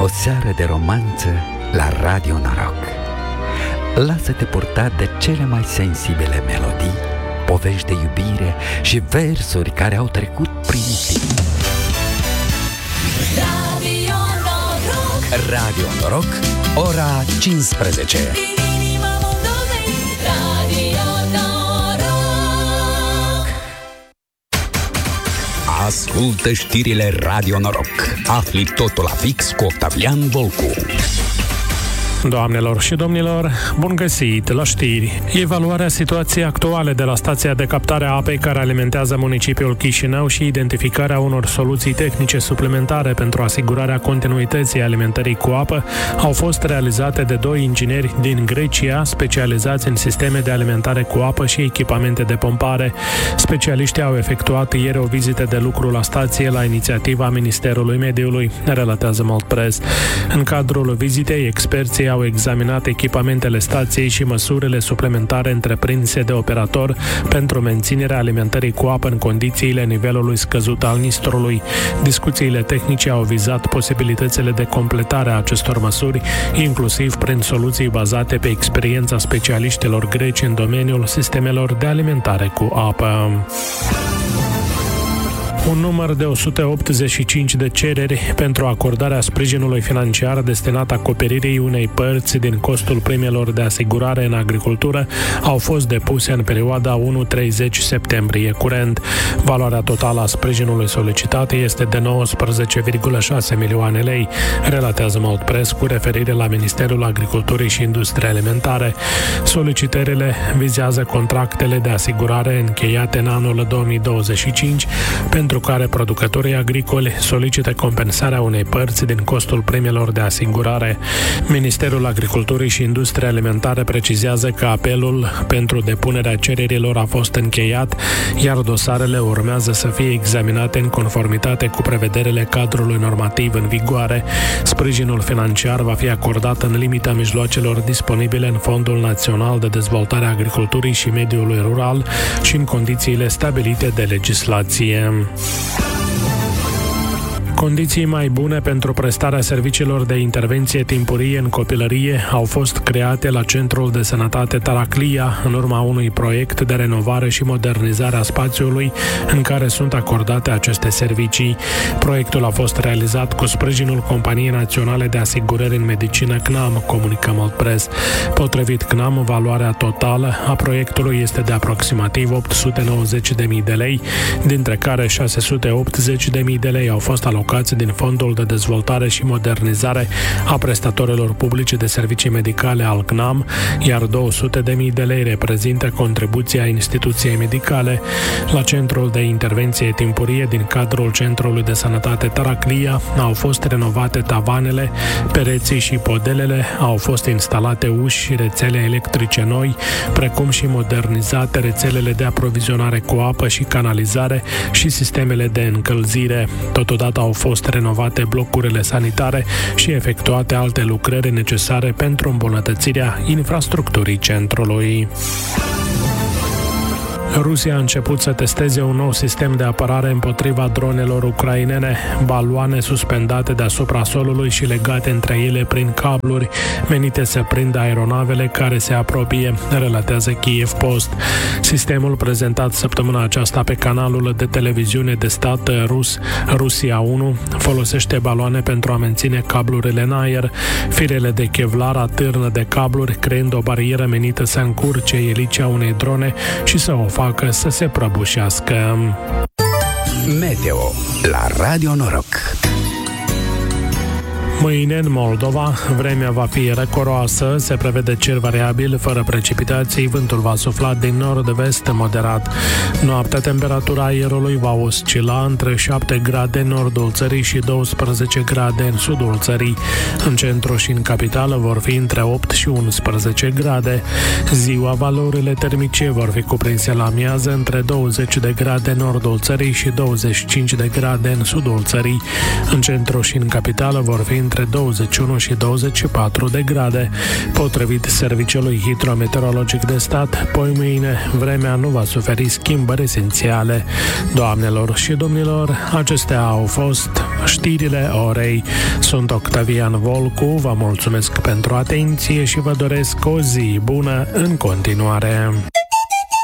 O seară de romanță la Radio Noroc. Lasă-te purta de cele mai sensibile melodii, povești de iubire și versuri care au trecut prin timp. Radio Noroc. Radio Noroc, ora 15. Inima Moldovei. Radio Noroc. Ascultă știrile Radio Noroc. Afli totul la fix cu Octavian Volcu. Doamnelor și domnilor, bun găsit la știri. Evaluarea situației actuale de la stația de captare a apei care alimentează municipiul Chișinău și identificarea unor soluții tehnice suplimentare pentru asigurarea continuității alimentării cu apă au fost realizate de 2 ingineri din Grecia, specializați în sisteme de alimentare cu apă și echipamente de pompare. Specialiștii au efectuat ieri o vizită de lucru la stație la inițiativa Ministerului Mediului, relatează Moldpress. În cadrul vizitei, experții au examinat echipamentele stației și măsurile suplimentare întreprinse de operator pentru menținerea alimentării cu apă în condițiile nivelului scăzut al Nistrului. Discuțiile tehnice au vizat posibilitățile de completare a acestor măsuri, inclusiv prin soluții bazate pe experiența specialiștilor greci în domeniul sistemelor de alimentare cu apă. Un număr de 185 de cereri pentru acordarea sprijinului financiar destinat acoperirii unei părți din costul primelor de asigurare în agricultură au fost depuse în perioada 1-30 septembrie curent. Valoarea totală a sprijinului solicitat este de 19,6 milioane lei, relatează Moldpress cu referire la Ministerul Agriculturii și Industriei Alimentare. Solicitările vizează contractele de asigurare încheiate în anul 2025 pentru care producătorii agricoli solicită compensarea unei părți din costul premiilor de asigurare. Ministerul Agriculturii și Industriei Alimentare precizează că apelul pentru depunerea cererilor a fost încheiat, iar dosarele urmează să fie examinate în conformitate cu prevederile cadrului normativ în vigoare. Sprijinul financiar va fi acordat în limita mijloacelor disponibile în Fondul Național de Dezvoltare a Agriculturii și Mediului Rural și în condițiile stabilite de legislație. Condiții mai bune pentru prestarea serviciilor de intervenție timpurie în copilărie au fost create la Centrul de Sănătate Taraclia în urma unui proiect de renovare și modernizare a spațiului în care sunt acordate aceste servicii. Proiectul a fost realizat cu sprijinul Companiei Naționale de Asigurări în Medicină CNAM, comunică Moldpress. Potrivit CNAM, valoarea totală a proiectului este de aproximativ 890.000 de lei, dintre care 680.000 de lei au fost alocați din Fondul de Dezvoltare și Modernizare a Prestatorilor Publice de Servicii Medicale al CNAM, iar 200.000 de lei reprezintă contribuția instituției medicale. La Centrul de Intervenție Timpurie din cadrul Centrului de Sănătate Taraclia au fost renovate tavanele, pereții și podelele, au fost instalate uși și rețele electrice noi, precum și modernizate rețelele de aprovizionare cu apă și canalizare și sistemele de încălzire. Totodată au fost renovate blocurile sanitare și efectuate alte lucrări necesare pentru îmbunătățirea infrastructurii centrului. Rusia a început să testeze un nou sistem de apărare împotriva dronelor ucrainene, baloane suspendate deasupra solului și legate între ele prin cabluri, menite să prindă aeronavele care se apropie, relatează Kiev Post. Sistemul prezentat săptămâna aceasta pe canalul de televiziune de stat rus Rusia 1 folosește baloane pentru a menține cablurile în aer. Firele de Kevlar atârnă de cabluri, creând o barieră menită să încurce elicea unei drone și să o facă să se prăbușească. Meteo la Radio Noroc. Mâine, în Moldova, vremea va fi răcoroasă, se prevede cer variabil, fără precipitații, vântul va sufla din nord-vest moderat. Noaptea, temperatura aerului va oscila între 7 grade în nordul țării și 12 grade în sudul țării. În centru și în capitală vor fi între 8 și 11 grade. Ziua, valorile termice vor fi cuprinse la amiază între 20 de grade în nordul țării și 25 de grade în sudul țării. În centru și în capitală vor fi între 21 și 24 de grade. Potrivit Serviciului Hidrometeorologic de Stat, poimâine vremea nu va suferi schimbări esențiale. Doamnelor și domnilor, acestea au fost știrile orei. Sunt Octavian Volcu, vă mulțumesc pentru atenție și vă doresc o zi bună în continuare.